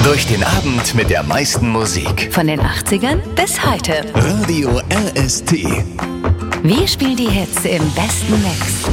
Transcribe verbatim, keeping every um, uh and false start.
Durch den Abend mit der meisten Musik. Von den achtzigern bis heute. Radio R S T. Wir spielen die Hits im besten Mix.